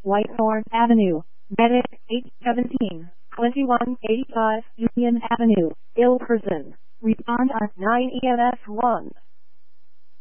Whitehorn Avenue, Medic 817, 2185 Union Avenue, Ill Prison. Respond at 9 EMS 1.